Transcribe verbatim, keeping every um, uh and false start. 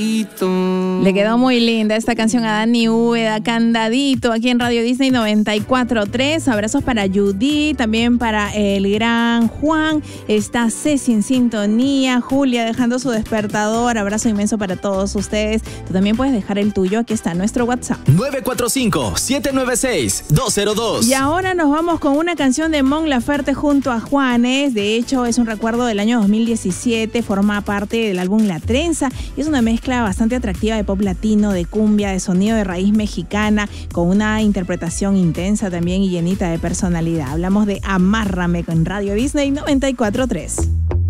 Le quedó muy linda esta canción a Dani Úbeda, Candadito, aquí en Radio Disney noventa y cuatro punto tres. Abrazos para Judy, también para el gran Juan. Está Ceci en sintonía, Julia dejando su despertador. Abrazo inmenso para todos ustedes. Tú también puedes dejar el tuyo, aquí está nuestro WhatsApp. nueve cuatro cinco, siete nueve seis, dos cero dos. Y ahora nos vamos con una canción de Mon Laferte junto a Juanes. De hecho, es un recuerdo del año dos mil diecisiete, forma parte del álbum La Trenza y es una mezcla bastante atractiva de pop latino, de cumbia, de sonido de raíz mexicana, con una interpretación intensa también y llenita de personalidad. Hablamos de Amárrame con Radio Disney noventa y cuatro punto tres.